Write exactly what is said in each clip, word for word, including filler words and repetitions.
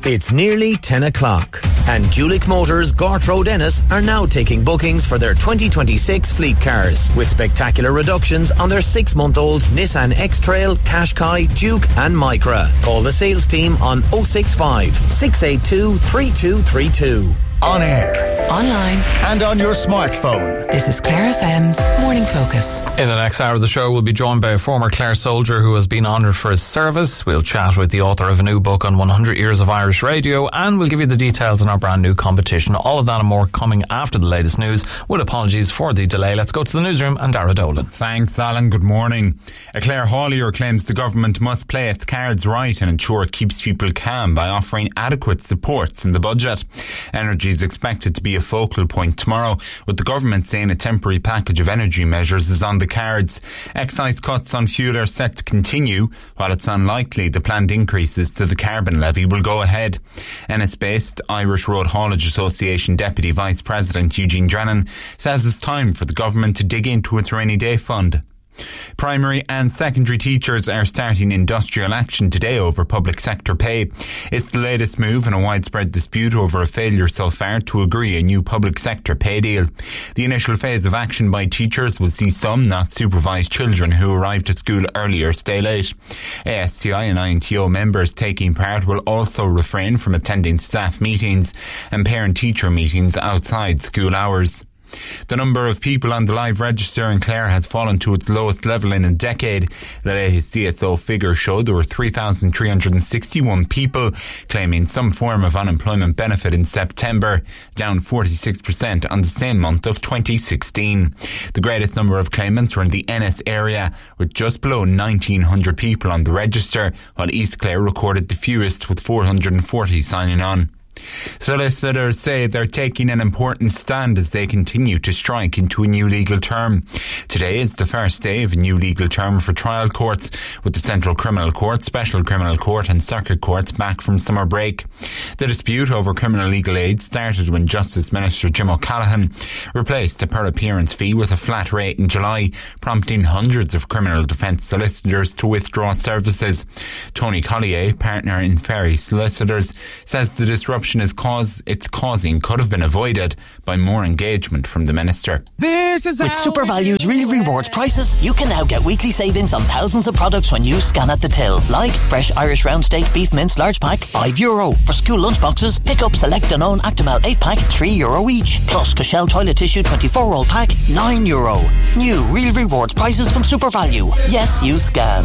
It's nearly ten o'clock and Julick Motors, Gort Road, Ennis are now taking bookings for their twenty twenty-six fleet cars with spectacular reductions on their six-month-old Nissan X-Trail, Qashqai, Duke and Micra. Call the sales team on oh six five, six eight two, three two three two. On air, online and on your smartphone. This is Clare F M's Morning Focus. In the next hour of the show, we'll be joined by a former Clare soldier who has been honoured for his service. We'll chat with the author of a new book on one hundred years of Irish radio, and we'll give you the details on our brand new competition. All of that and more coming after the latest news. With apologies for the delay, let's go to the newsroom and Dara Dolan. Thanks, Alan. Good morning. A Clare haulier claims the government must play its cards right and ensure it keeps people calm by offering adequate supports in the budget. Energy is expected to be a focal point tomorrow, with the government saying a temporary package of energy measures is on the cards. Excise cuts on fuel are set to continue, while it's unlikely the planned increases to the carbon levy will go ahead. Ennis-based Irish Road Haulage Association Deputy Vice President Eugene Drennan says it's time for the government to dig into its rainy day fund. Primary and secondary teachers are starting industrial action today over public sector pay. It's the latest move in a widespread dispute over a failure so far to agree a new public sector pay deal. The initial phase of action by teachers will see some not supervised children who arrived at school earlier stay late. A S T I and I N T O members taking part will also refrain from attending staff meetings and parent-teacher meetings outside school hours. The number of people on the live register in Clare has fallen to its lowest level in a decade. The latest C S O figures showed there were three thousand three hundred sixty-one people claiming some form of unemployment benefit in September, down forty-six percent on the same month of twenty sixteen. The greatest number of claimants were in the Ennis area, with just below nineteen hundred people on the register, while East Clare recorded the fewest with four hundred forty signing on. Solicitors say they're taking an important stand as they continue to strike into a new legal term. Today is the first day of a new legal term for trial courts, with the Central Criminal Court, Special Criminal Court and Circuit Courts back from summer break. The dispute over criminal legal aid started when Justice Minister Jim O'Callaghan replaced the per appearance fee with a flat rate in July, prompting hundreds of criminal defence solicitors to withdraw services. Tony Collier, partner in Ferry Solicitors, says the disruption is cause it's causing could have been avoided by more engagement from the Minister. This is With SuperValue's Real Rewards prices, you can now get weekly savings on thousands of products when you scan at the till. Like fresh Irish round steak beef mince large pack, five euro. For school lunchboxes, pick up select Danone Actimel eight pack, three euro each. Plus Cashel toilet tissue twenty-four roll pack, nine euro. New Real Rewards prices from SuperValue. Yes, you scan.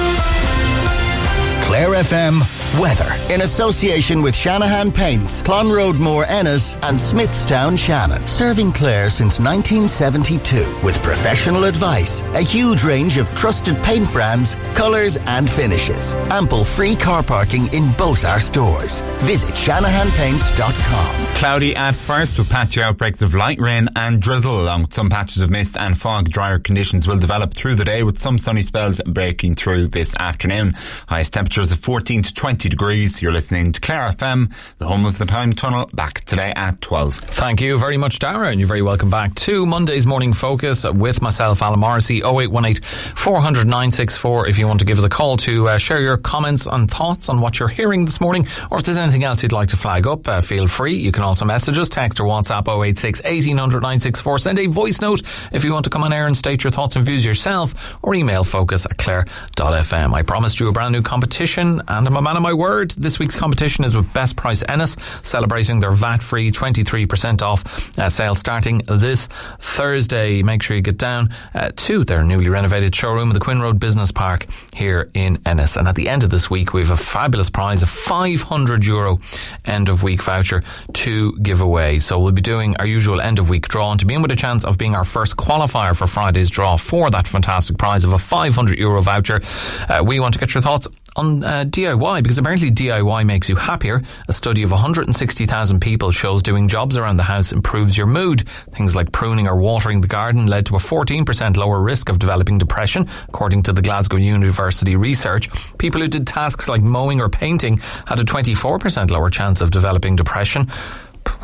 Clare F M weather in association with Shanahan Paints, Clonroadmore Ennis and Smithstown Shannon. Serving Clare since nineteen seventy-two with professional advice, a huge range of trusted paint brands, colours and finishes. Ample free car parking in both our stores. Visit shanahan paints dot com. Cloudy at first with patchy outbreaks of light rain and drizzle, along with some patches of mist and fog. Drier conditions will develop through the day with some sunny spells breaking through this afternoon. Highest temperatures of fourteen to twenty degrees. You're listening to Clare F M, the home of the Time Tunnel, back today at twelve. Thank you very much, Dara, and you're very welcome back to Monday's Morning Focus with myself, Alan Morrissey. oh eight one eight, four hundred, nine six four if you want to give us a call to uh, share your comments and thoughts on what you're hearing this morning, or if there's anything else you'd like to flag up, uh, feel free. You can also message us, text or WhatsApp oh eight six, eighteen hundred, nine six four. Send a voice note if you want to come on air and state your thoughts and views yourself, or email focus at clare dot f m. I promised you a brand new competition, and I'm a man of my word. This week's competition is with Best Price Ennis, celebrating their V A T-free twenty-three percent off uh, sale starting this Thursday. Make sure you get down uh, to their newly renovated showroom in the Quinn Road Business Park here in Ennis. And at the end of this week, we have a fabulous prize, a five hundred euro end of week voucher to give away. So we'll be doing our usual end of week draw, and to be in with a chance of being our first qualifier for Friday's draw for that fantastic prize of a five hundred euro voucher, uh, we want to get your thoughts on uh, D I Y, because apparently D I Y makes you happier. A study of one hundred sixty thousand people shows doing jobs around the house improves your mood. Things like pruning or watering the garden led to a fourteen percent lower risk of developing depression, according to the Glasgow University research. People who did tasks like mowing or painting had a twenty-four percent lower chance of developing depression.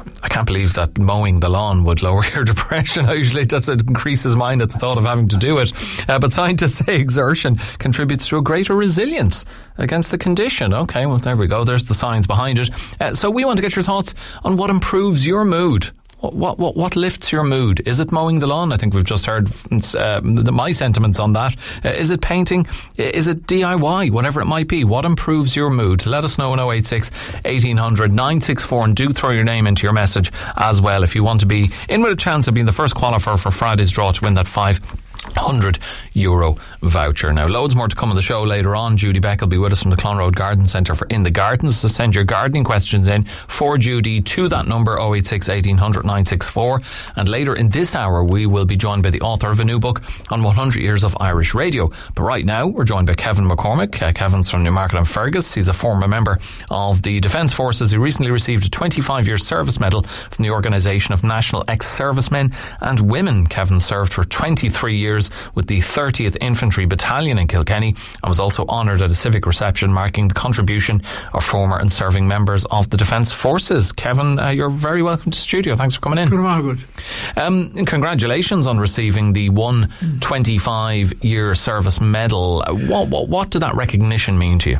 I can't believe that mowing the lawn would lower your depression. Usually that's it increases mine at the thought of having to do it. Uh, but scientists say exertion contributes to a greater resilience against the condition. Okay, well, there we go. There's the science behind it. Uh, so we want to get your thoughts on what improves your mood. What, what what lifts your mood? Is it mowing the lawn? I think we've just heard uh, my sentiments on that. Uh, is it painting? Is it D I Y? Whatever it might be. What improves your mood? Let us know on oh eight six, eighteen hundred, nine six four, and do throw your name into your message as well if you want to be in with a chance of being the first qualifier for Friday's draw to win that five hundred euro voucher. Now, loads more to come on the show later on. Judy Beck will be with us from the Clonroad Garden Centre for In the Gardens. So send your gardening questions in for Judy to that number oh eight six, eighteen hundred, nine six four. And later in this hour we will be joined by the author of a new book on one hundred years of Irish radio. But right now we're joined by Kevin McCormick. uh, Kevin's from Newmarket and Fergus. He's a former member of the Defence Forces. He recently received a twenty-five year service medal from the Organisation of National Ex-Servicemen and Women. Kevin served for twenty-three years with the thirtieth Infantry Battalion in Kilkenny and was also honoured at a civic reception marking the contribution of former and serving members of the Defence Forces. Kevin, uh, you're very welcome to the studio. Thanks for coming in. Good morning. Um, and congratulations on receiving the one twenty-five year service medal. Uh, what, what, what did that recognition mean to you?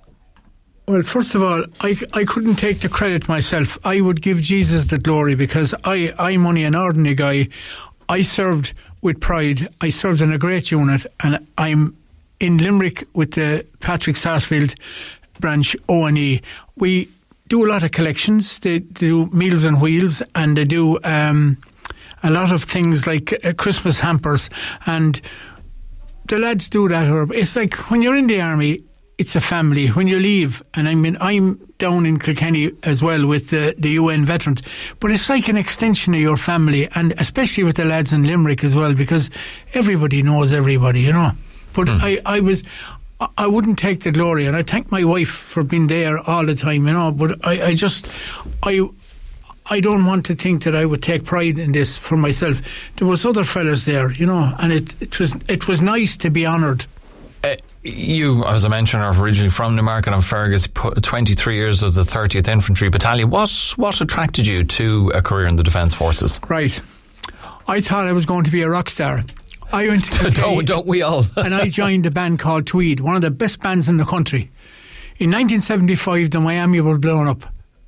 Well, first of all, I, I couldn't take the credit myself. I would give Jesus the glory because I, I'm only an ordinary guy. I served with pride. I served in a great unit, and I'm in Limerick with the Patrick Sarsfield branch O and E. We do a lot of collections. They do Meals on Wheels, and they do um, a lot of things like uh, Christmas hampers, and the lads do that. It's like when you're in the army, it's a family. When you leave, and I mean, I'm down in Kilkenny as well with the, the U N veterans, but it's like an extension of your family, and especially with the lads in Limerick as well, because everybody knows everybody, you know. But mm. I, I was, I wouldn't take the glory, and I thank my wife for being there all the time, you know. But I, I just, I, I don't want to think that I would take pride in this for myself. There was other fellas there, you know, and it, it was, it was nice to be honoured. Uh, you, as I mentioned, are originally from Newmarket and Fergus, twenty-three years of the thirtieth Infantry Battalion. What what attracted you to a career in the Defence Forces? Right. I thought I was going to be a rock star. I went to don't, don't we all? And I joined a band called Tweed, one of the best bands in the country. In nineteen seventy-five, the Miami were blown up.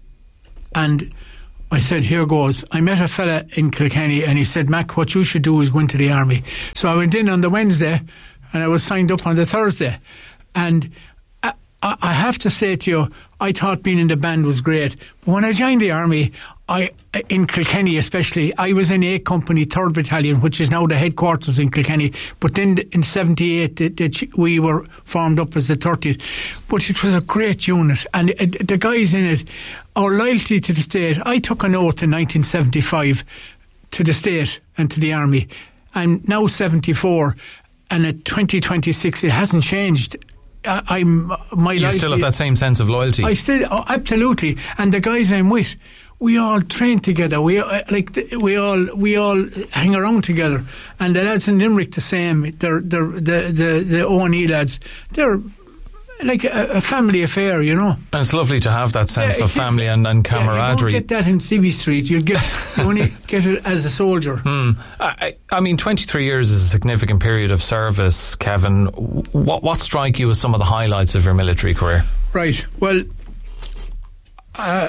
And I said, here goes. I met a fella in Kilkenny and he said, Mac, what you should do is go into the army. So I went in on the Wednesday and I was signed up on the Thursday. And I, I have to say to you, I thought being in the band was great. But when I joined the army, I in Kilkenny especially, I was in A Company, third Battalion, which is now the headquarters in Kilkenny. But then in seventy-eight, the, the, we were formed up as the thirtieth. But it was a great unit. And it, the guys in it, our loyalty to the state, I took an oath in nineteen seventy-five to the state and to the army. I'm now seventy-four, and at twenty twenty-six, it hasn't changed. I, I'm my You loyalty, still have that same sense of loyalty? I still, oh, absolutely. And the guys I'm with, we all train together. We uh, like we all we all hang around together. And the lads in Limerick the same. They're, they're the the the O and E lads. They're like a, a family affair, you know. And it's lovely to have that sense yeah, of family and, and camaraderie. Yeah, you don't get that in Civvy Street. You get you only get it as a soldier. Mm. I, I mean, twenty-three years is a significant period of service, Kevin. What what strike you as some of the highlights of your military career? Right. Well, uh,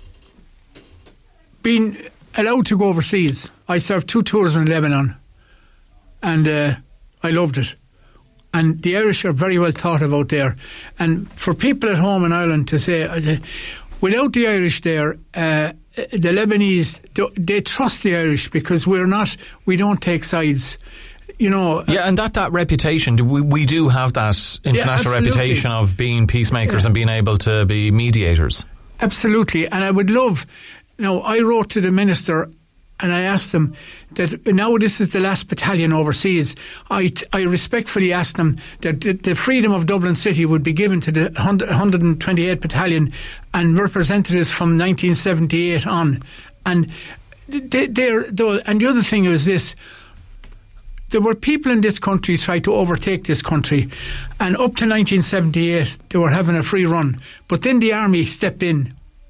being allowed to go overseas. I served two tours in Lebanon, and uh, I loved it. And the Irish are very well thought about there. And for people at home in Ireland to say, uh, without the Irish there, uh, the Lebanese, they trust the Irish because we're not, we don't take sides. You know, yeah, and that, that reputation, we, we do have that international yeah, reputation of being peacemakers yeah. and being able to be mediators. Absolutely. And I would love, you know, I wrote to the minister and I asked them that now this is the last battalion overseas. I, I respectfully asked them that the, the freedom of Dublin City would be given to the one hundred twenty-eighth Battalion and representatives from nineteen seventy-eight on. And they, they're, and the other thing is this. There were people in this country trying to overtake this country, and up to nineteen seventy-eight they were having a free run. But then the army stepped in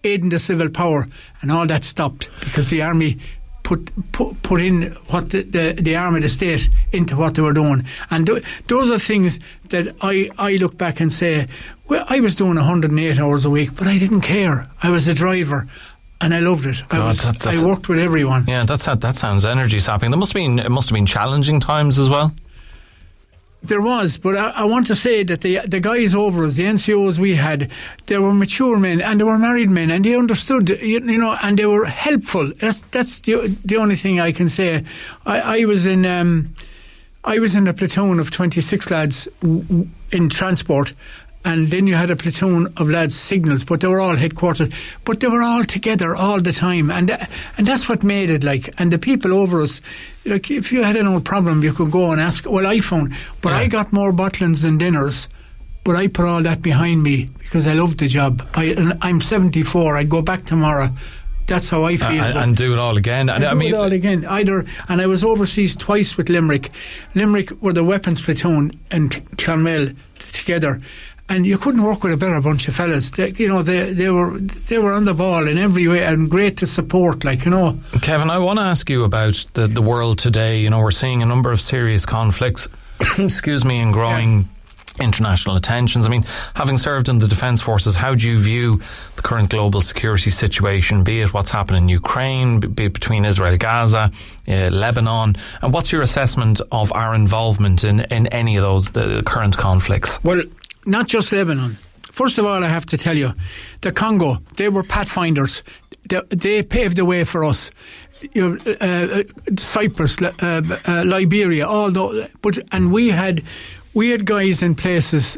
aiding the civil power, and all that stopped because the army put put, put in what the, the, the arm of the state into what they were doing. And th- those are things that I, I look back and say, well, I was doing one hundred eight hours a week, but I didn't care. I was a driver. And I loved it. I, God, was, that, I worked with everyone. Yeah, that's that sounds energy sapping. There must have been it must have been challenging times as well. There was, but I, I want to say that the the guys over us, the N C Os we had, they were mature men and they were married men, and they understood, you, you know, and they were helpful. That's that's the the only thing I can say. I, I was in um, I was in a platoon of twenty-six lads w- w- in transport. And then you had a platoon of lads signals, but they were all headquarters. But they were all together all the time, and uh, and that's what made it like. And the people over us, like if you had an old problem, you could go and ask. Well, I found, but yeah. I got more bottlings than dinners. But I put all that behind me because I loved the job. I and I'm seventy-four. I'd go back tomorrow. That's how I feel. Uh, and do it all again. And I do mean, it all again. Either, and I was overseas twice with Limerick. Limerick were the weapons platoon and Clonmel together. And you couldn't work with a better bunch of fellas. They, you know, they they were they were on the ball in every way and great to support. Like you know, Kevin, I want to ask you about the the world today. You know, we're seeing a number of serious conflicts. excuse me, and growing. Yeah. International attentions. I mean, having served in the Defence Forces, how do you view the current global security situation, be it what's happening in Ukraine, be it between Israel, Gaza, uh, Lebanon, and what's your assessment of our involvement in, in any of those the current conflicts? Well, not just Lebanon. First of all, I have to tell you, the Congo, they were pathfinders. They, they paved the way for us. You know, uh, Cyprus, uh, uh, Liberia, all those, but and we had. We had guys in places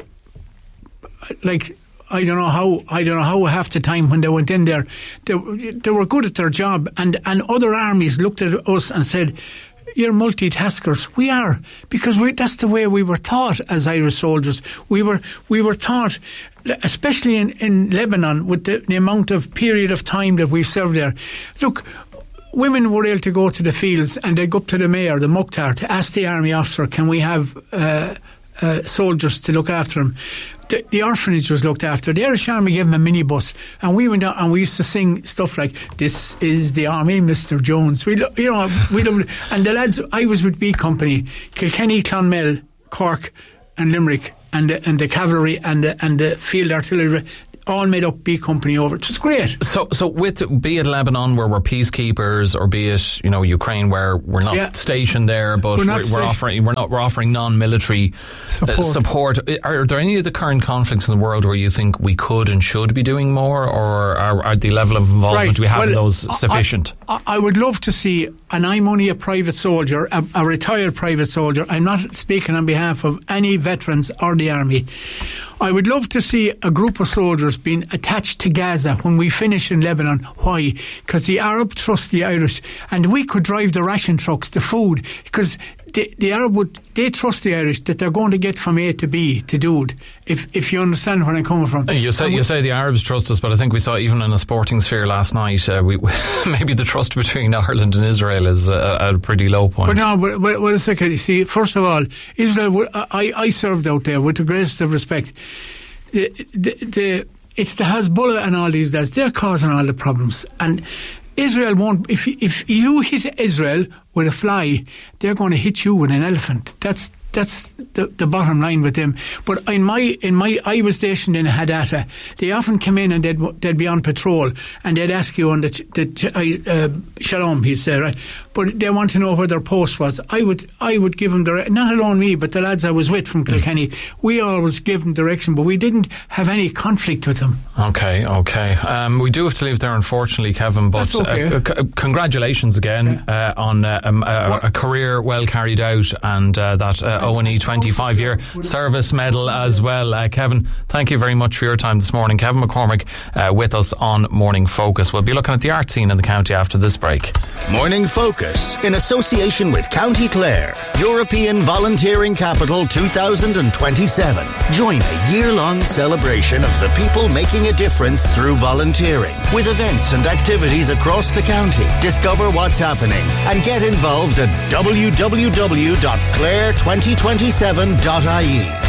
like I don't know how I don't know how half the time when they went in there, they, they were good at their job, and, and other armies looked at us and said, "You're multitaskers." We are, because we, that's the way we were taught as Irish soldiers. We were we were taught, especially in, in Lebanon, with the, the amount of period of time that we've served there. Look. Women were able to go to the fields and they'd go up to the mayor, the Mukhtar, to ask the army officer, can we have uh, uh, soldiers to look after them? The, the orphanage was looked after. The Irish Army gave them a minibus, and we went out and we used to sing stuff like, "This is the army, Mister Jones." We, you know, we loved it. And the lads, I was with B Company, Kilkenny, Clonmel, Cork, and Limerick, and the, and the cavalry and the, and the field artillery. All made up B Company over. It was great. So, so with be it Lebanon, where we're peacekeepers, or be it you know Ukraine, where we're not yeah. stationed there, but we're, we're, we're offering we're not we're offering non-military support. Uh, support. Are there any of the current conflicts in the world where you think we could and should be doing more, or are, are the level of involvement right. we have well, in those sufficient? I, I would love to see, and I'm only a private soldier, a, a retired private soldier. I'm not speaking on behalf of any veterans or the army. I would love to see a group of soldiers being attached to Gaza when we finish in Lebanon. Why? Because the Arab trust the Irish, and we could drive the ration trucks, the food, because the, the Arab would, they trust the Irish that they're going to get from A to B to do it, if if you understand where I'm coming from. You say, you say the Arabs trust us, but I think we saw even in a sporting sphere last night, uh, we maybe the trust between Ireland and Israel is uh, at a pretty low point. But no, but, but, but a second, you see, first of all, Israel, I, I served out there with the greatest of respect. The, the, the, it's the Hezbollah and all these guys, they're causing all the problems. And Israel won't, if if you hit Israel with a fly, they're going to hit you with an elephant. That's That's the, the bottom line with them. But in my, in my, I was stationed in Hadassah. They often come in and they'd, they'd be on patrol and they'd ask you on the, the uh, Shalom, he'd say, right? But they want to know where their post was. I would, I would give them direct, not alone me, but the lads I was with from Kilkenny. Mm. We always give them direction, but we didn't have any conflict with them. Okay, okay. Um, we do have to leave there, unfortunately, Kevin. But That's okay. uh, c- congratulations again yeah. uh, on uh, um, uh, a career well carried out, and uh, that. Uh, O N E twenty-five year service medal as well. Uh, Kevin, thank you very much for your time this morning. Kevin McCormick uh, with us on Morning Focus. We'll be looking at the art scene in the county after this break. Morning Focus, in association with County Clare, European Volunteering Capital two thousand twenty-seven. Join a year-long celebration of the people making a difference through volunteering, with events and activities across the county. Discover what's happening and get involved at w w w dot clare twenty twenty-seven dot I E.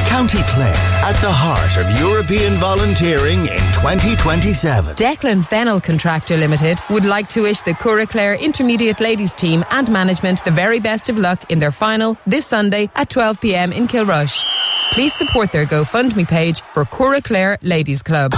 County Clare, at the heart of European volunteering in twenty twenty-seven. Declan Fennell Contractor Limited would like to wish the Cura Clare Intermediate Ladies team and management the very best of luck in their final this Sunday at twelve p m in Kilrush. Please support their GoFundMe page for Cura Clare Ladies Club.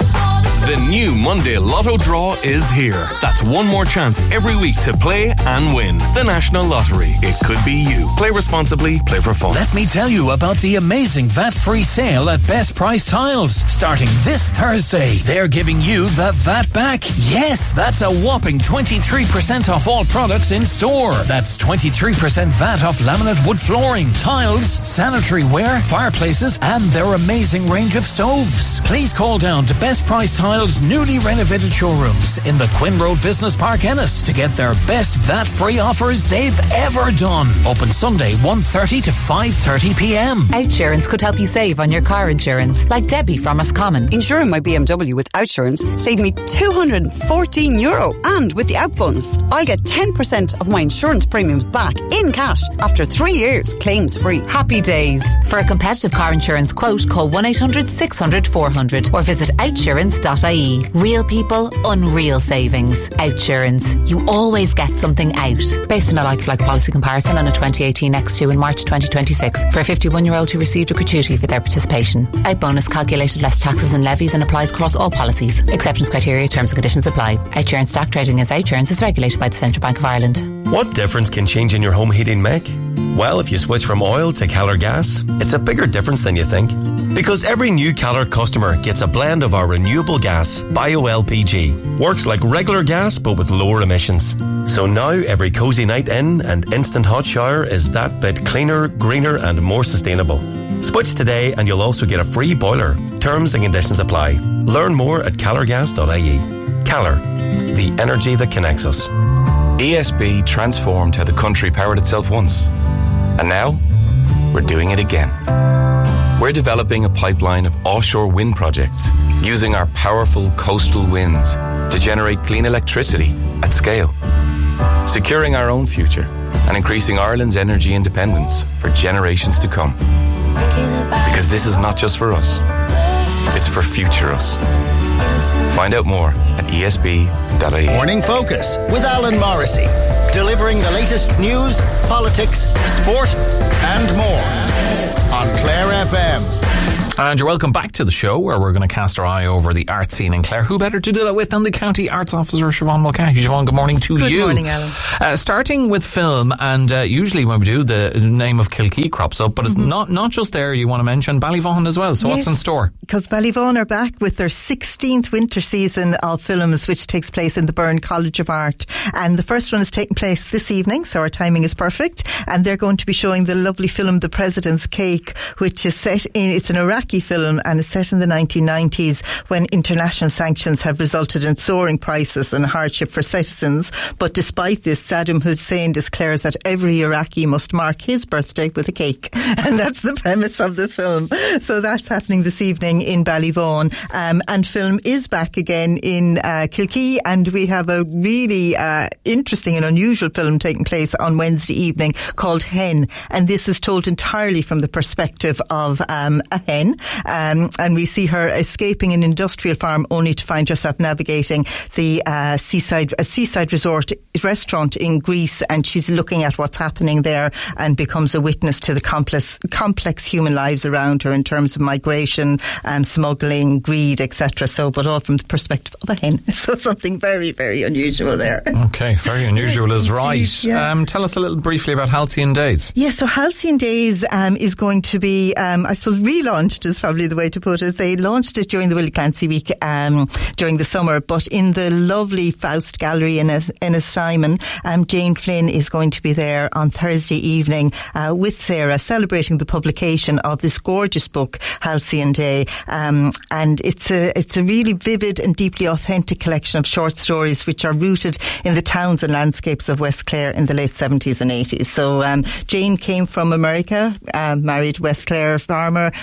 The new Monday Lotto draw is here. That's one more chance every week to play and win. The National Lottery. It could be you. Play responsibly, play for fun. Let me tell you about the amazing V A T-free sale at Best Price Tiles. Starting this Thursday, they're giving you the V A T back. Yes, that's a whopping twenty-three percent off all products in store. That's twenty-three percent V A T off laminate wood flooring, tiles, sanitary ware, fireplaces, and their amazing range of stoves. Please call down to Best Price Tiles newly renovated showrooms in the Quinn Road Business Park, Ennis, to get their best V A T-free offers they've ever done. Open Sunday one thirty to five thirty p m. Outsurance could help you save on your car insurance, like Debbie from Roscommon. Insuring my B M W with Outsurance saved me two hundred fourteen euro, and with the out bonus, I'll get ten percent of my insurance premiums back in cash after three years, claims free. Happy days. For a competitive car insurance quote, call one eight hundred six hundred four hundred or visit outsurance dot I E. Real people, unreal savings. Outsurance. You always get something out. Based on a like-for-like policy comparison on a twenty eighteen X two in March twenty twenty-six for a fifty-one-year-old who received a gratuity for their participation. Out bonus calculated less taxes and levies and applies across all policies. Exceptions, criteria, terms and conditions apply. Outsurance stock trading as Outsurance is regulated by the Central Bank of Ireland. What difference can changing your home heating make? Well, if you switch from oil to Keller Gas, it's a bigger difference than you think. Because every new Keller customer gets a blend of our renewable gas, Bio-L P G. Works like regular gas but with lower emissions. So now every cosy night in and instant hot shower is that bit cleaner, greener and more sustainable. Switch today and you'll also get a free boiler. Terms and conditions apply. Learn more at keller gas dot I E. Keller, the energy that connects us. E S B transformed how the country powered itself once. And now, we're doing it again. We're developing a pipeline of offshore wind projects using our powerful coastal winds to generate clean electricity at scale, securing our own future and increasing Ireland's energy independence for generations to come. Because this is not just for us, it's for future us. Find out more at E S B dot I E. Morning Focus with Alan Morrissey. Delivering the latest news, politics, sport and more on Clare F M. And you're welcome back to the show, where we're going to cast our eye over the art scene in Clare. Who better to do that with than the County Arts Officer, Siobhan Mulcahy. Siobhan, good morning to good you. Good morning, Alan. Uh, starting with film, and uh, usually when we do, the name of Kilkee crops up, but it's mm-hmm. not not just there. You want to mention Ballyvaughan as well. So yes, what's in store? Because Ballyvaughan are back with their sixteenth winter season of films, which takes place in the Byrne College of Art. And the first one is taking place this evening, so our timing is perfect. And they're going to be showing the lovely film The President's Cake, which is set in, it's an Iraqi film, and it's set in the nineteen nineties when international sanctions have resulted in soaring prices and hardship for citizens. But despite this, Saddam Hussein declares that every Iraqi must mark his birthday with a cake. And that's the premise of the film. So that's happening this evening in Ballyvaughan. Um, and film is back again in uh, Kilkee, and we have a really uh, interesting and unusual film taking place on Wednesday evening called Hen. And this is told entirely from the perspective of um, a hen. Um, and we see her escaping an industrial farm only to find herself navigating the uh, seaside a seaside resort restaurant in Greece, and she's looking at what's happening there and becomes a witness to the complex complex human lives around her in terms of migration, um, smuggling, greed, et cetera. So, but all from the perspective of a hen. So something very, very unusual there. Okay, very unusual is right. Yeah. Um, tell us a little briefly about Halcyon Days. Yes, yeah, so Halcyon Days um, is going to be, um, I suppose, relaunched is probably the way to put it. They launched it during the Willie Clancy Week um, during the summer, but in the lovely Faust Gallery in Ennistimon, um, Jane Flynn is going to be there on Thursday evening uh, with Sarah, celebrating the publication of this gorgeous book, Halcyon Day. Um, and it's a, it's a really vivid and deeply authentic collection of short stories which are rooted in the towns and landscapes of West Clare in the late seventies and eighties. So um, Jane came from America, uh, married West Clare farmer and musician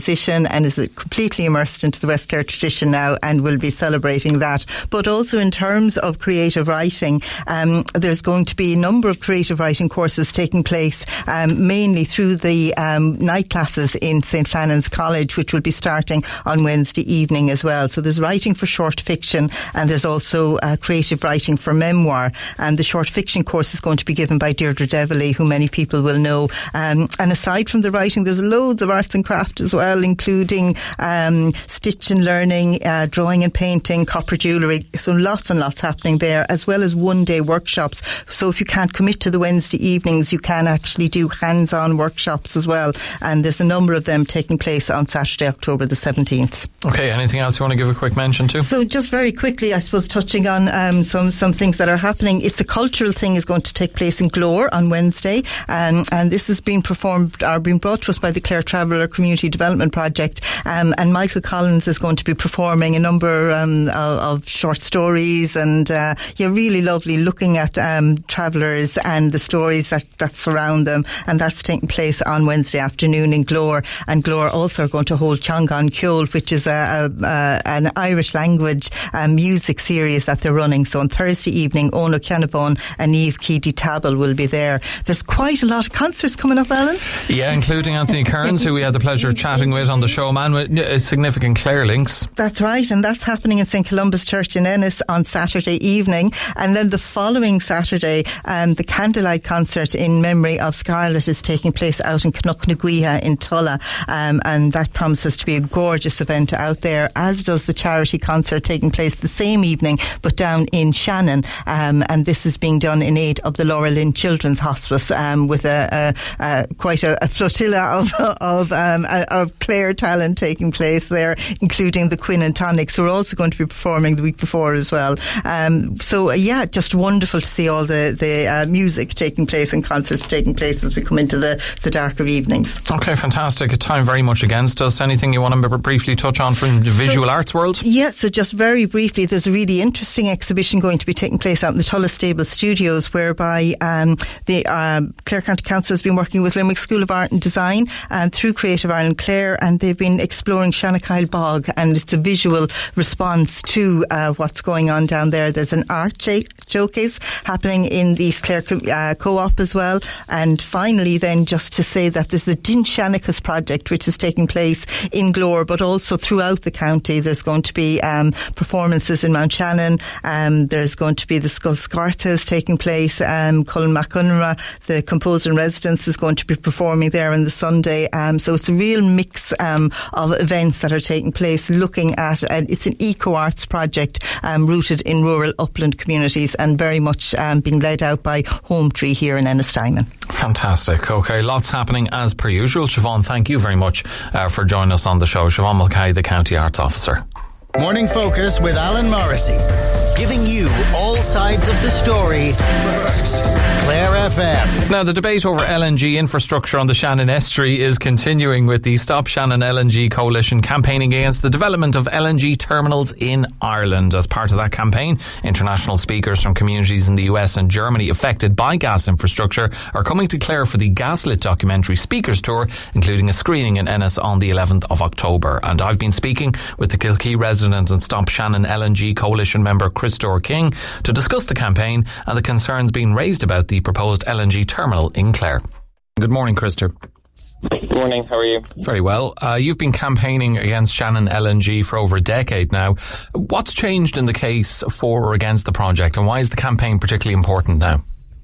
musician and is completely immersed into the West Clare tradition now and will be celebrating that. But also in terms of creative writing, um, there's going to be a number of creative writing courses taking place, um, mainly through the um, night classes in Saint Flannan's College, which will be starting on Wednesday evening as well. So there's writing for short fiction, and there's also uh, creative writing for memoir. And the short fiction course is going to be given by Deirdre Deverley, who many people will know. Um, and aside from the writing, there's loads of arts and craft as well, including um, stitch and learning, uh, drawing and painting, copper jewellery. So lots and lots happening there, as well as one-day workshops. So if you can't commit to the Wednesday evenings, you can actually do hands-on workshops as well. And there's a number of them taking place on Saturday, October the seventeenth. Okay, anything else you want to give a quick mention to? So just very quickly, I suppose, touching on um, some, some things that are happening. It's a cultural thing is going to take place in Glore on Wednesday, um, and this is being performed or being brought to us by the Clare Traveller Community Development Project, um, and Michael Collins is going to be performing a number um, of, of short stories, and uh, yeah, really lovely, looking at um, travellers and the stories that, that surround them, and that's taking place on Wednesday afternoon in Glore. And Glore also are going to hold Chongan Ceol, which is a, a, a, an Irish language um, music series that they're running. So on Thursday evening, Ono Kennebone and Eve Keedy Tabel will be there. There's quite a lot of concerts coming up, Alan. Yeah, including Anthony Kearns, who we had the pleasure of chatting with on the show, man, with uh, significant Clare links. That's right, and that's happening in Saint Columba's Church in Ennis on Saturday evening. And then the following Saturday, um, the Candlelight Concert in memory of Scarlett is taking place out in Knocknaguiha in Tulla, um, and that promises to be a gorgeous event out there, as does the charity concert taking place the same evening, but down in Shannon, um, and this is being done in aid of the Laura Lynn Children's Hospice, um, with a, a, a quite a, a flotilla of of, um, of Clare talent taking place there, including the Quinn and Tonics, who are also going to be performing the week before as well. Um, so uh, yeah, just wonderful to see all the the uh, music taking place and concerts taking place as we come into the the darker evenings. Okay, fantastic. Time very much against us. Anything you want to briefly touch on from the visual so, arts world? Yeah, so just very briefly, there's a really interesting exhibition going to be taking place out in the Tulla Stable Studios, whereby um, the um, Clare County Council has been working with Limerick School of Art and Design um, through Creative Ireland Clare, and they've been exploring Shanakyle Bog, and it's a visual response to uh, what's going on down there. There's an art j- showcase happening in the East Clare co- uh, Co-op as well. And finally then, just to say that there's the Din Shanachas project, which is taking place in Glore, but also throughout the county. There's going to be um, performances in Mount Shannon. Um, there's going to be the Skull Scarthas taking place. Um, Colin McUnra, the composer in residence, is going to be performing there on the Sunday. Um, so it's a real mix um, of events that are taking place, looking at, uh, it's an eco-arts project um, rooted in rural upland communities, and very much um, being led out by Home Tree here in Ennistimon. Fantastic. Okay, lots happening as per usual. Siobhan, thank you very much uh, for joining us on the show. Siobhan Mulcahy, the County Arts Officer. Morning Focus with Alan Morrissey, giving you all sides of the story first. Clare F M. Now, the debate over L N G infrastructure on the Shannon Estuary is continuing, with the Stop Shannon L N G coalition campaigning against the development of L N G terminals in Ireland. As part of that campaign, international speakers from communities in the U S and Germany affected by gas infrastructure are coming to Clare for the Gaslit documentary speakers tour, including a screening in Ennis on the eleventh of October. And I've been speaking with the Kilkee resident and Stop Shannon L N G coalition member Christopher King to discuss the campaign and the concerns being raised about the proposed L N G terminal in Clare. Good morning, Christopher. Good morning, how are you? Very well. Uh, you've been campaigning against Shannon L N G for over a decade now. What's changed in the case for or against the project, and why is the campaign particularly important now?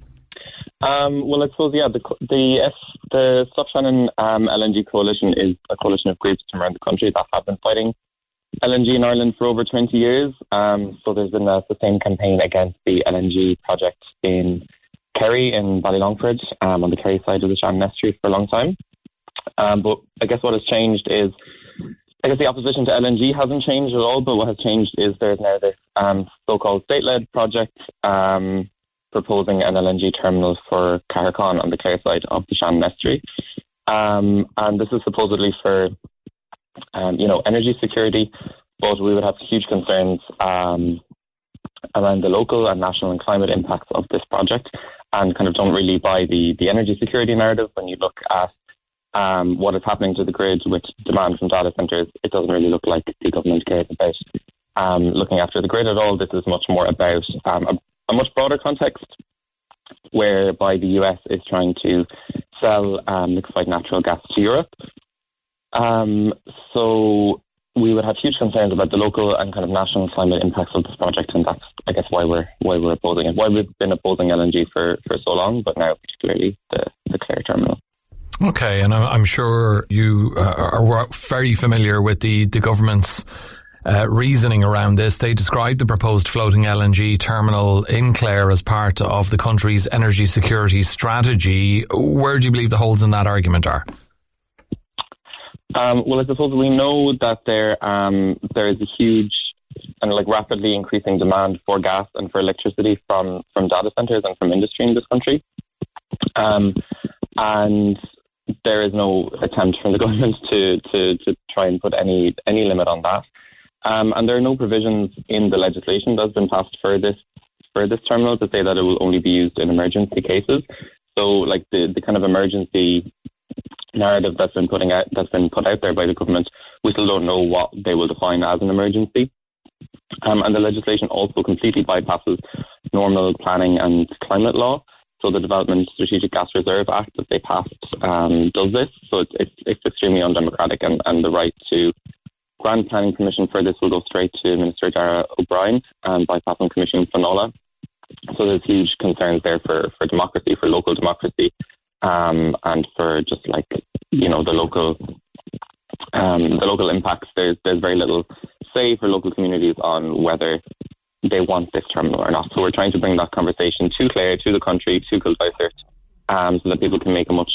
Um, well, I suppose, yeah, the the, F, the Stop Shannon um, L N G coalition is a coalition of groups from around the country that have been fighting L N G in Ireland for over twenty years. Um, so there's been a sustained campaign against the L N G project in Kerry, in Ballylongford, um, on the Kerry side of the Shannon Estuary for a long time. Um, but I guess what has changed is, I guess the opposition to L N G hasn't changed at all, but what has changed is there's now this um, so-called state-led project um, proposing an L N G terminal for Carricon on the Clare side of the Shannon Estuary. Um, and this is supposedly for, um, you know, energy security, but we would have huge concerns um, around the local and national and climate impacts of this project, and kind of don't really buy the, the energy security narrative when you look at um, what is happening to the grid with demand from data centres, it doesn't really look like the government cares about um, looking after the grid at all. This is much more about um, a, a much broader context, whereby the U S is trying to sell um, liquefied natural gas to Europe. Um, so we would have huge concerns about the local and kind of national climate impacts of this project, and that's, I guess, why we're why we're opposing it. Why we've been opposing L N G for, for so long, but now particularly the, the Clare terminal. Okay, and I'm sure you are very familiar with the, the government's uh, reasoning around this. They described the proposed floating L N G terminal in Clare as part of the country's energy security strategy. Where do you believe the holes in that argument are? Um, well, I suppose we know that there um, there is a huge and like rapidly increasing demand for gas and for electricity from, from data centres and from industry in this country. Um, and there is no attempt from the government to, to, to try and put any any limit on that. Um, and there are no provisions in the legislation that's been passed for this for this terminal to say that it will only be used in emergency cases. So, like the, the kind of emergency narrative that's been putting out that's been put out there by the government, we still don't know what they will define as an emergency. Um, and the legislation also completely bypasses normal planning and climate law. So the Development Strategic Gas Reserve Act that they passed um, does this. So it's, it's, it's extremely undemocratic, and, and the right to grant planning permission for this will go straight to Minister Dara O'Brien, um, bypassing Commissioner Finola. So there's huge concerns there for, for democracy, for local democracy, um, and for just like, you know, the local um, the local impacts. There's there's very little say for local communities on whether they want this terminal or not. So we're trying to bring that conversation to Clare, to the country, to Kildysart, um, so that people can make a much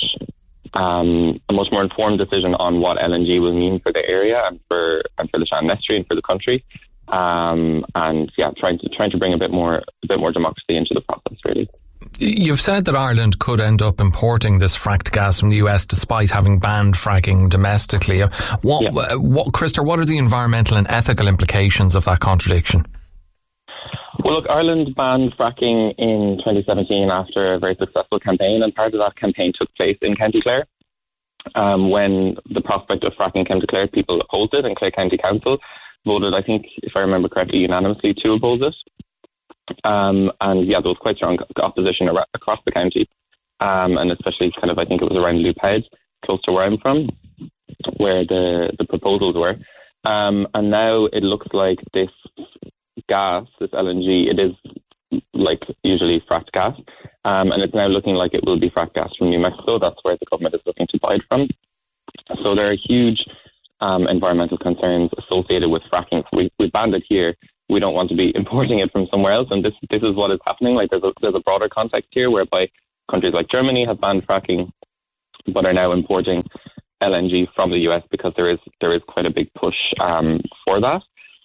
um, a much more informed decision on what L N G will mean for the area and for and for the Shannon Estuary and for the country. Um, and yeah, trying to trying to bring a bit more a bit more democracy into the process, really. You've said that Ireland could end up importing this fracked gas from the U S despite having banned fracking domestically. What, yeah. what, Christer, what are the environmental and ethical implications of that contradiction? Well, look, Ireland banned fracking in twenty seventeen after a very successful campaign, and part of that campaign took place in County Clare. Um, when the prospect of fracking came to Clare, people opposed it, and Clare County Council voted, I think, if I remember correctly, unanimously to oppose it. Um, and yeah, there was quite strong opposition ar- across the county, um, and especially kind of, I think it was around Loophead, close to where I'm from, where the, the proposals were. Um, and now it looks like this gas, this L N G, it is like usually fracked gas, um, and it's now looking like it will be fracked gas from New Mexico. That's where the government is looking to buy it from. So there are huge um, environmental concerns associated with fracking. We, we banned it here. We don't want to be importing it from somewhere else, and this this is what is happening. Like there's a, there's a broader context here whereby countries like Germany have banned fracking, but are now importing L N G from the U S because there is there is quite a big push um, for that.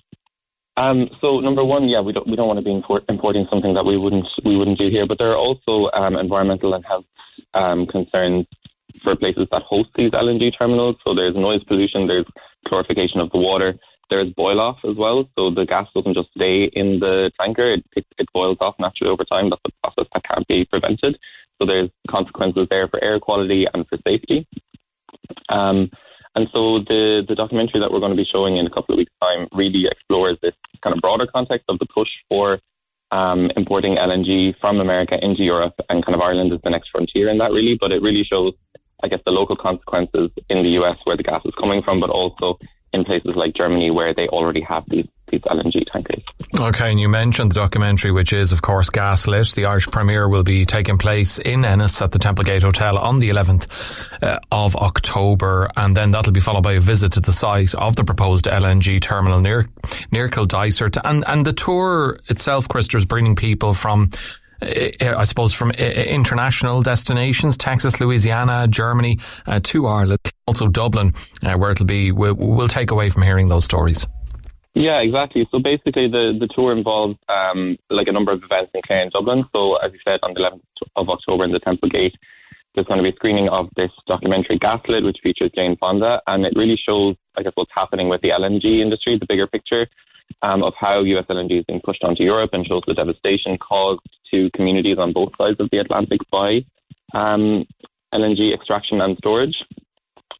Um, so number one, yeah, we don't we don't want to be import, importing something that we wouldn't we wouldn't do here. But there are also um, environmental and health um, concerns for places that host these L N G terminals. So there's noise pollution, there's chlorification of the water. There's boil off as well, so the gas doesn't just stay in the tanker, it, it, it boils off naturally over time. That's a process that can't be prevented. So there's consequences there for air quality and for safety. Um, and so the, the documentary that we're going to be showing in a couple of weeks' time really explores this kind of broader context of the push for um, importing L N G from America into Europe, and kind of Ireland is the next frontier in that really, but it really shows, I guess, the local consequences in the U S where the gas is coming from, but also in places like Germany where they already have these, these L N G tankers. Okay, and you mentioned the documentary, which is, of course, Gaslit. The Irish premiere will be taking place in Ennis at the Templegate Hotel on the eleventh uh, of October, and then that'll be followed by a visit to the site of the proposed L N G terminal near near Kildysart. And, and the tour itself, Christer, is bringing people from, I suppose, from international destinations, Texas, Louisiana, Germany, uh, to Ireland, also Dublin, uh, where it'll be, we'll, we'll take away from hearing those stories. Yeah, exactly. So basically the, the tour involves um, like a number of events in Clare and Dublin. So as you said, on the eleventh of October in the Templegate, there's going to be a screening of this documentary Gaslit, which features Jane Fonda, and it really shows, I guess, what's happening with the L N G industry, the bigger picture um, of how U S L N G is being pushed onto Europe, and shows the devastation caused to communities on both sides of the Atlantic by um, L N G extraction and storage.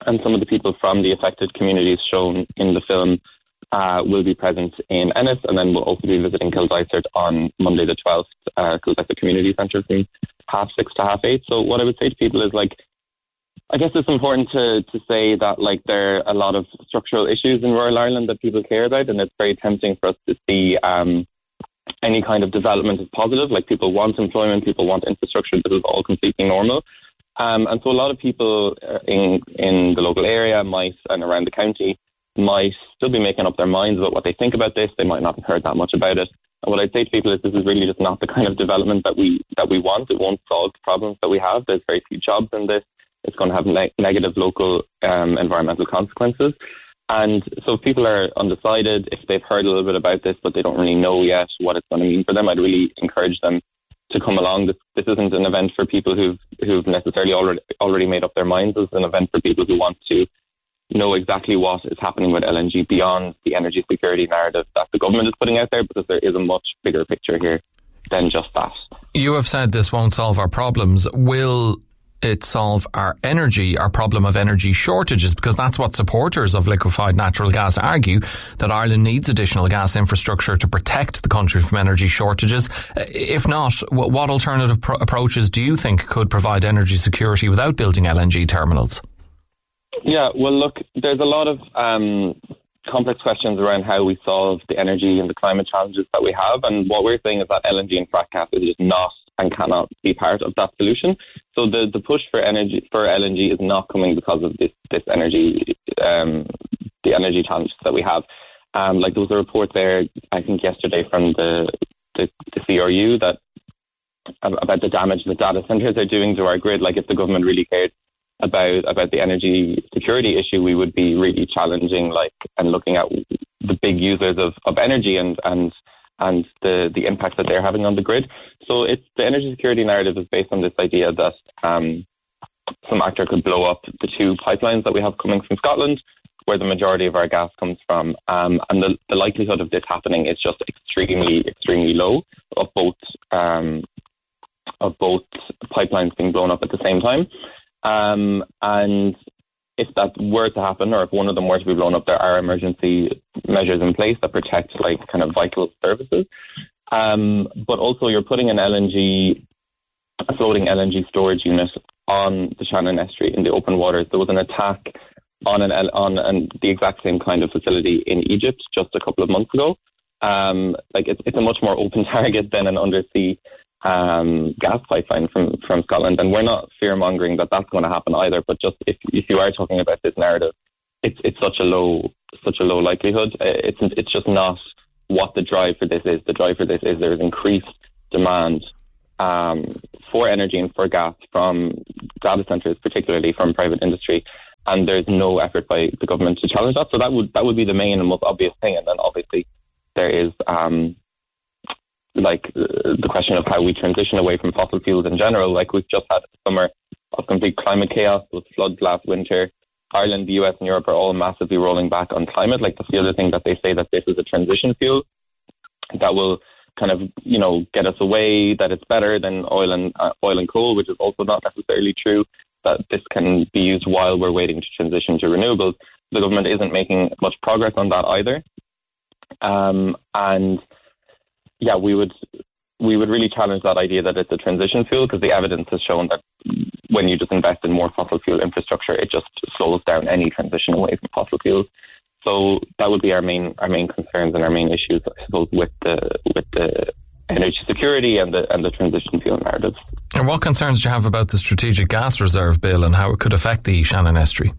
and some of the people from the affected communities shown in the film uh, will be present in Ennis, and then we'll also be visiting Kildysart on Monday the twelfth, uh, Kildysart Community Centre from half six to half eight. So what I would say to people is, like, I guess it's important to, to say that, like, there are a lot of structural issues in rural Ireland that people care about, and it's very tempting for us to see um, any kind of development as positive. Like, people want employment, people want infrastructure. This is all completely normal. Um, and so a lot of people in in the local area might, and around the county, might still be making up their minds about what they think about this. They might not have heard that much about it. And what I'd say to people is this is really just not the kind of development that we that we want. It won't solve the problems that we have. There's very few jobs in this. It's going to have ne- negative local um, environmental consequences. And so if people are undecided, if they've heard a little bit about this, but they don't really know yet what it's going to mean for them, I'd really encourage them to come along. This, this isn't an event for people who've, who've necessarily already, already made up their minds. It's an event for people who want to know exactly what is happening with L N G beyond the energy security narrative that the government is putting out there, because there is a much bigger picture here than just that. You have said this won't solve our problems. Will it solve our energy, our problem of energy shortages? Because that's what supporters of liquefied natural gas argue, that Ireland needs additional gas infrastructure to protect the country from energy shortages. If not, what alternative pro- approaches do you think could provide energy security without building L N G terminals? Yeah, well, look, there's a lot of um, complex questions around how we solve the energy and the climate challenges that we have. And what we're saying is that L N G and frac gas is just not and cannot be part of that solution. So the, the push for energy for L N G is not coming because of this this energy um, the energy challenges that we have. Um, like, there was a report there, I think yesterday, from the the, the C R U that about the damage that data centres are doing to our grid. Like, if the government really cared about about the energy security issue, we would be really challenging, like, and looking at the big users of, of energy and and and the, the impact that they're having on the grid. So it's the energy security narrative is based on this idea that um, some actor could blow up the two pipelines that we have coming from Scotland, where the majority of our gas comes from. Um, and the, the likelihood of this happening is just extremely, extremely low, of both um, of both pipelines being blown up at the same time. Um, and if that were to happen, or if one of them were to be blown up, there are emergency measures in place that protect, like, kind of vital services. Um, but also, you're putting an L N G, a floating L N G storage unit on the Shannon Estuary in the open waters. There was an attack on an on an, the exact same kind of facility in Egypt just a couple of months ago. Um, like, it's, it's a much more open target than an undersea um, gas pipeline from, from Scotland. And we're not fear-mongering that that's going to happen either. But just if, if you are talking about this narrative, it's it's such a low such a low likelihood. It's it's just not what the drive for this is. The drive for this is there is increased demand um, for energy and for gas from data centres, particularly from private industry, and there's no effort by the government to challenge that. So that would that would be the main and most obvious thing. And then obviously there is um, like uh, the question of how we transition away from fossil fuels in general. Like, we've just had a summer of complete climate chaos with floods last winter. Ireland, the U S and Europe are all massively rolling back on climate. Like, that's the other thing, that they say that this is a transition fuel that will kind of, you know, get us away, that it's better than oil and uh, oil and coal, which is also not necessarily true, that this can be used while we're waiting to transition to renewables. The government isn't making much progress on that either. Um, and yeah, we would we would really challenge that idea that it's a transition fuel, because the evidence has shown that when you just invest in more fossil fuel infrastructure, it just slows down any transition away from fossil fuels. So that would be our main our main concerns and our main issues, I suppose, with the with the energy security and the and the transition fuel narrative. And what concerns do you have about the Strategic Gas Reserve Bill and how it could affect the Shannon Estuary?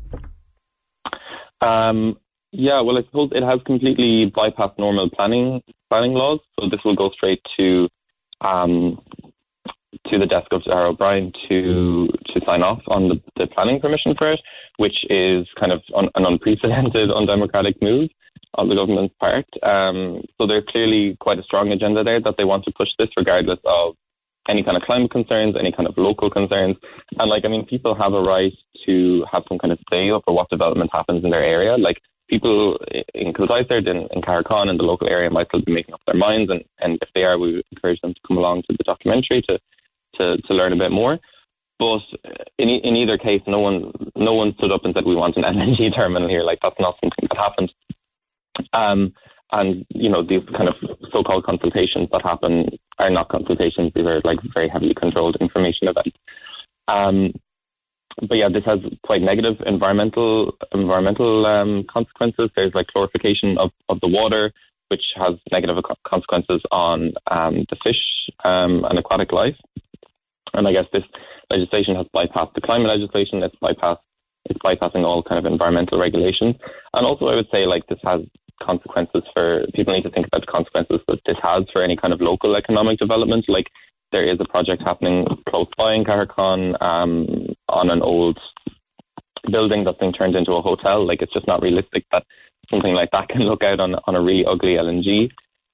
Um, yeah, well, I suppose it has completely bypassed normal planning planning laws. So this will go straight to um, to the desk of Darragh O'Brien to to sign off on the, the planning permission for it, which is kind of un, an unprecedented, undemocratic move on the government's part. Um, so there's clearly quite a strong agenda there that they want to push this regardless of any kind of climate concerns, any kind of local concerns. And, like, I mean, people have a right to have some kind of say over what development happens in their area. Like, people in Kildysart, in, in Carricon, in the local area, might still be making up their minds. And, and if they are, we would encourage them to come along to the documentary to, to, to learn a bit more. But in in either case, no one no one stood up and said we want an L N G terminal here. Like, that's not something that happened. Um, and you know, these kind of so-called consultations that happen are not consultations; these are like very heavily controlled information events. Um, but yeah, this has quite negative environmental environmental um, consequences. There's like chlorification of, of the water, which has negative consequences on um, the fish um, and aquatic life. And I guess this legislation has bypassed the climate legislation. It's bypassed, it's bypassing all kind of environmental regulations. And also, I would say, like, this has consequences for, people need to think about the consequences that this has for any kind of local economic development. Like, there is a project happening close by in Cahercon um, on an old building that's being turned into a hotel. Like, it's just not realistic that something like that can look out on, on a really ugly L N G.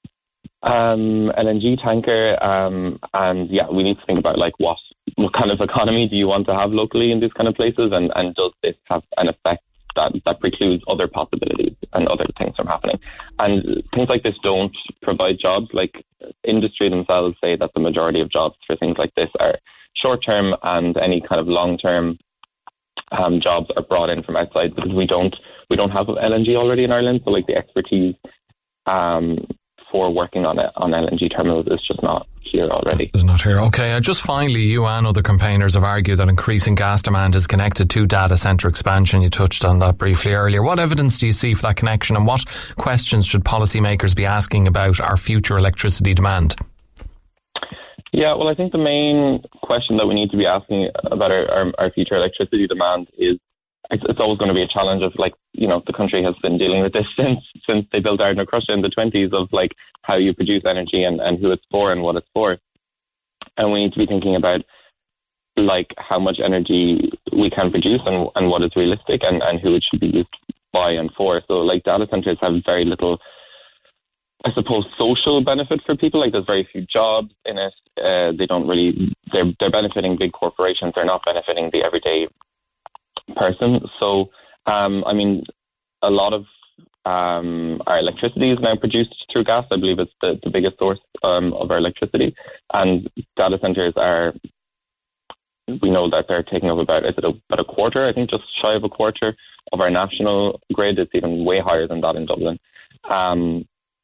Um, L N G tanker, um, and yeah, we need to think about like what what kind of economy do you want to have locally in these kind of places, and, and does this have an effect that, that precludes other possibilities and other things from happening? And things like this don't provide jobs. Like, industry themselves say that the majority of jobs for things like this are short term, and any kind of long term um, jobs are brought in from outside, because we don't we don't have L N G already in Ireland. So like the expertise um, for working on it, on L N G terminals is just not here already. It's not here. Okay, uh, just finally, you and other campaigners have argued that increasing gas demand is connected to data centre expansion. You touched on that briefly earlier. What evidence do you see for that connection, and what questions should policymakers be asking about our future electricity demand? Yeah, well, I think the main question that we need to be asking about our, our, our future electricity demand is, it's, it's always going to be a challenge of, like, you know, the country has been dealing with this since since they built Ardnacrusha Crusher in the twenties, of like how you produce energy and, and who it's for and what it's for. And we need to be thinking about like how much energy we can produce and, and what is realistic and, and who it should be used by and for. So like data centers have very little, I suppose, social benefit for people. Like, there's very few jobs in it. Uh, they don't really, they're, they're benefiting big corporations. They're not benefiting the everyday person. So, um, I mean, a lot of um, our electricity is now produced through gas. I believe it's the, the biggest source um, of our electricity. And data centers are, we know that they're taking up about, is it a, about a quarter, I think just shy of a quarter of our national grid. It's even way higher than that in Dublin. Um,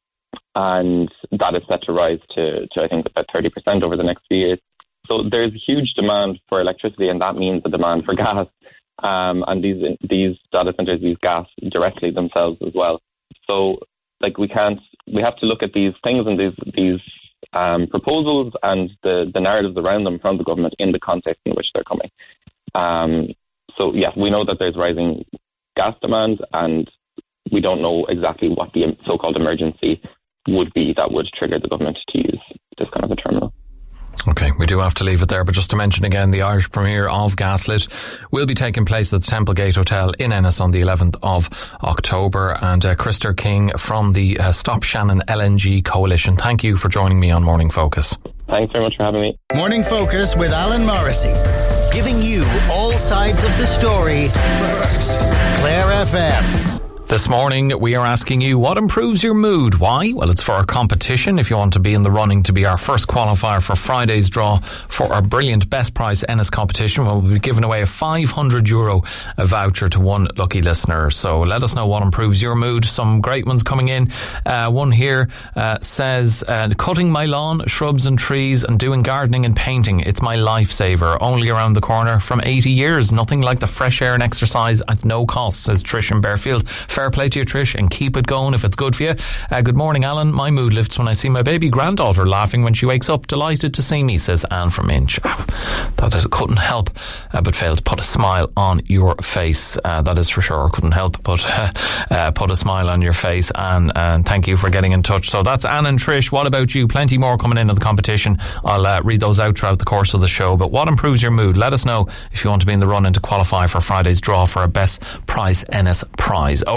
and that is set to rise to, to I think, about thirty percent over the next few years. So there's huge demand for electricity, and that means the demand for gas. Um, and these these data centers use gas directly themselves as well. So, like, we can't, we have to look at these things and these these um, proposals and the, the narratives around them from the government in the context in which they're coming. Um, so, yeah, we know that there's rising gas demand, and we don't know exactly what the so-called emergency would be that would trigger the government to use this kind of a terminal. Okay, we do have to leave it there, but just to mention again, the Irish premiere of Gaslit will be taking place at the Templegate Hotel in Ennis on the eleventh of October. And uh, Christer King from the uh, Stop Shannon L N G Coalition, thank you for joining me on Morning Focus. Thanks very much for having me. Morning Focus with Alan Morrissey, giving you all sides of the story. First, Clare F M. This morning, we are asking you, what improves your mood? Why? Well, it's for our competition. If you want to be in the running to be our first qualifier for Friday's draw for our brilliant Best Price Ennis competition, we'll be giving away a five hundred euro voucher to one lucky listener. So let us know what improves your mood. Some great ones coming in. Uh, one here uh, says, uh, cutting my lawn, shrubs and trees, and doing gardening and painting. It's my lifesaver. Only around the corner from eighty years. Nothing like the fresh air and exercise at no cost, says Trish in Bearfield. Fair play to you, Trish, and keep it going if it's good for you. Uh, good morning, Alan. My mood lifts when I see my baby granddaughter laughing when she wakes up. Delighted to see me, says Anne from Inch. Oh, that is, couldn't help uh, but fail to put a smile on your face. Uh, that is for sure. Couldn't help but uh, uh, put a smile on your face, Anne, and thank you for getting in touch. So that's Anne and Trish. What about you? Plenty more coming into the competition. I'll uh, read those out throughout the course of the show. But what improves your mood? Let us know if you want to be in the run-in to qualify for Friday's draw for a Best Price Ennis prize. oh eight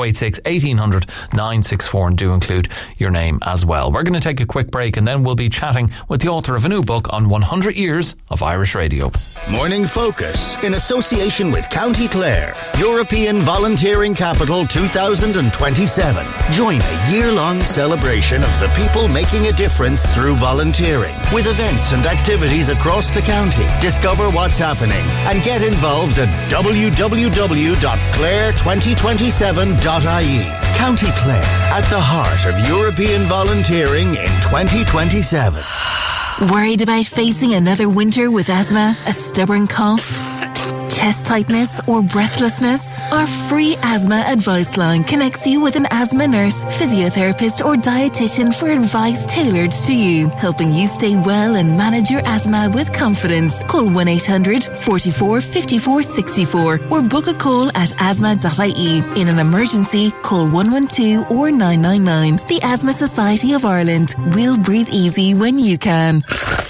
eight six, eighteen hundred, nine six four, and do include your name as well. We're going to take a quick break and then we'll be chatting with the author of a new book on one hundred years of Irish radio. Morning Focus, in association with County Clare, European Volunteering Capital two thousand twenty-seven. Join a year-long celebration of the people making a difference through volunteering, with events and activities across the county. Discover what's happening and get involved at w w w dot clare twenty twenty-seven dot i e. County Clare, at the heart of European volunteering in twenty twenty-seven. Worried about facing another winter with asthma, a stubborn cough, chest tightness or breathlessness? Our free asthma advice line connects you with an asthma nurse, physiotherapist or dietitian for advice tailored to you, helping you stay well and manage your asthma with confidence. Call one eight hundred, forty-four, fifty-four, sixty-four or book a call at asthma dot i e. In an emergency, call one one two or nine nine nine. The Asthma Society of Ireland. We'll breathe easy when you can.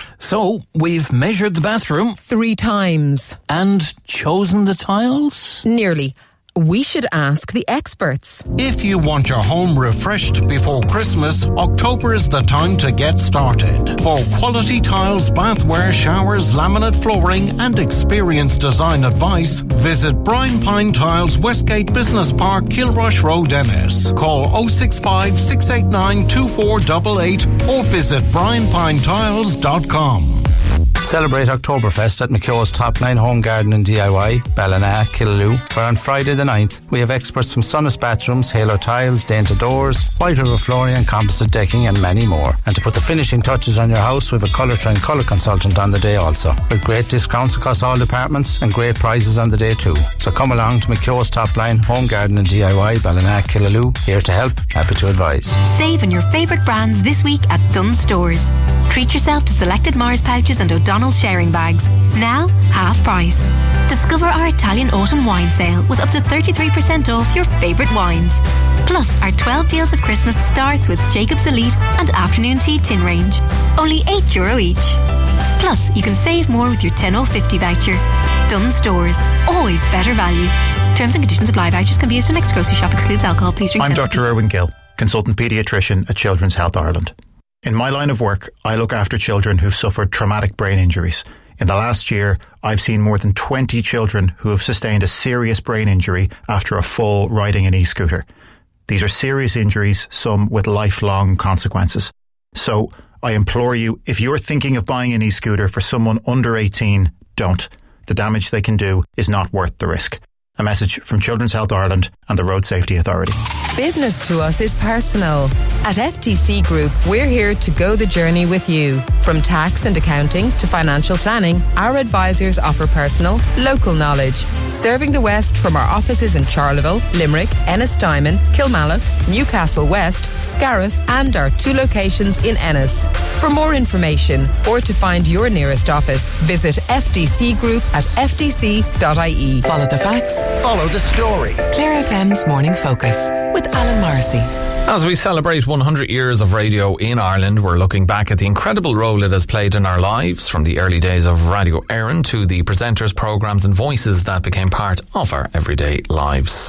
So, we've measured the bathroom. Three times. And chosen the tiles? Nearly. We should ask the experts. If you want your home refreshed before Christmas, October is the time to get started. For quality tiles, bathware, showers, laminate flooring and experienced design advice, visit Brian Pine Tiles, Westgate Business Park, Kilrush Road, Ennis. Call oh six five, six eight nine, two four eight eight or visit brian pine tiles dot com. Celebrate Oktoberfest at McKeogh's Top Line Home Garden and D I Y, Ballina, Killaloe, where on Friday the ninth we have experts from Sonus Bathrooms, Halo Tiles, Dainta Doors, White River Flooring and Composite Decking and many more. And to put the finishing touches on your house, we have a Colour Trend colour consultant on the day also, with great discounts across all departments and great prizes on the day too. So come along to McKeogh's Top Line Home Garden and D I Y, Ballina, Killaloe, here to help, happy to advise. Save on your favourite brands this week at Dunnes Stores. Treat yourself to selected Mars pouches and O'Donnell's sharing bags. Now, half price. Discover our Italian autumn wine sale with up to thirty-three percent off your favourite wines. Plus, our twelve deals of Christmas starts with Jacob's Elite and Afternoon Tea tin range. Only eight euro each. Plus, you can save more with your ten oh fifty voucher. Dunnes Stores. Always better value. Terms and conditions apply. Vouchers can be used for next grocery shop. Excludes alcohol. Please drink I'm sensibly. Doctor Erwin Gill, consultant paediatrician at Children's Health Ireland. In my line of work, I look after children who've suffered traumatic brain injuries. In the last year, I've seen more than twenty children who have sustained a serious brain injury after a fall riding an e-scooter. These are serious injuries, some with lifelong consequences. So, I implore you, if you're thinking of buying an e-scooter for someone under eighteen, don't. The damage they can do is not worth the risk. A message from Children's Health Ireland and the Road Safety Authority. Business to us is personal. At F T C Group, we're here to go the journey with you. From tax and accounting to financial planning, our advisors offer personal, local knowledge, serving the West from our offices in Charleville, Limerick, Ennis-Diamond, Kilmallock, Newcastle West, Scariff and our two locations in Ennis. For more information or to find your nearest office, visit F D C Group at f d c dot i e. Follow the facts. Follow the story. Clare F M's Morning Focus with Alan Morrissey. As we celebrate one hundred years of radio in Ireland, we're looking back at the incredible role it has played in our lives, from the early days of Radio Éireann to the presenters, programmes and voices that became part of our everyday lives.